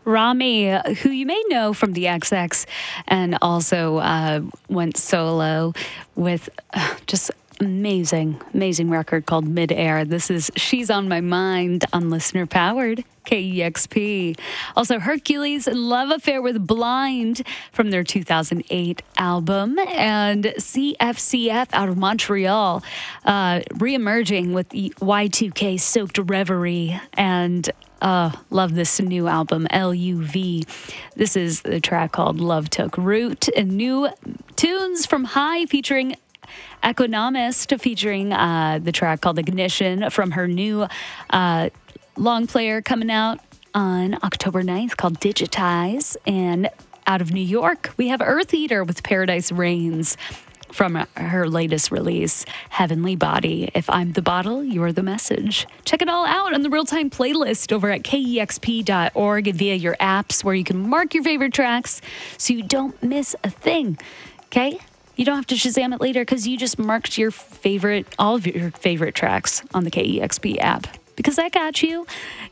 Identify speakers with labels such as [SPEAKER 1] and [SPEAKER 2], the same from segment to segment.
[SPEAKER 1] Rami, who you may know from the XX and also went solo with just amazing record called Midair. This is She's on My Mind on Listener Powered KEXP. Also Hercules and Love Affair with Blind from their 2008 album, and CFCF out of Montreal re-emerging with the Y2K Soaked Reverie, and love this new album, LUV. This is the track called Love Took Root, and new tunes from High featuring Economist, featuring the track called Ignition from her new long player coming out on October 9th called Digitize. And out of New York, we have Earth Eater with Paradise Reigns from her latest release, Heavenly Body. If I'm the bottle, you're the message. Check it all out on the real-time playlist over at kexp.org and via your apps, where you can mark your favorite tracks so you don't miss a thing. Okay? You don't have to Shazam it later because you just marked all of your favorite tracks on the KEXP app, because I got you.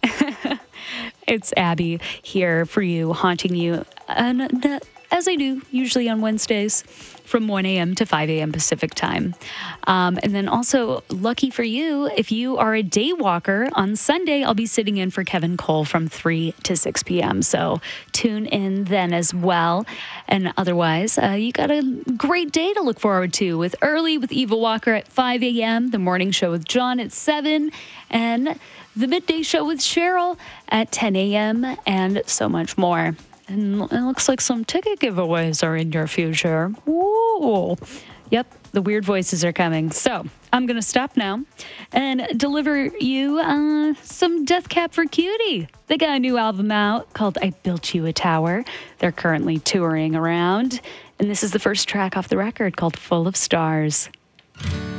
[SPEAKER 1] It's Abby here for you, haunting you, and as I do usually on Wednesdays from 1 a.m. to 5 a.m. Pacific time. And then also, lucky for you, if you are a day walker, on Sunday, I'll be sitting in for Kevin Cole from 3 to 6 p.m. So tune in then as well. And otherwise, you got a great day to look forward to with Early with Eva Walker at 5 a.m., the morning show with John at 7, and the midday show with Cheryl at 10 a.m., and so much more. And it looks like some ticket giveaways are in your future. Ooh. Yep, the weird voices are coming. So I'm going to stop now and deliver you some Death Cab for Cutie. They got a new album out called I Built You a Tower. They're currently touring around. And this is the first track off the record called Full of Stars.